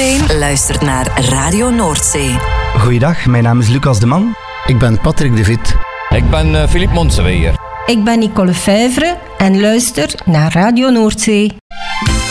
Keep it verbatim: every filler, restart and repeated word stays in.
Iedereen luistert naar Radio Noordzee. Goeiedag, mijn naam is Lucas de Man. Ik ben Patrick de Vit. Ik ben Philippe Monseweer. Ik ben Nicole Fèvre en luister naar Radio Noordzee.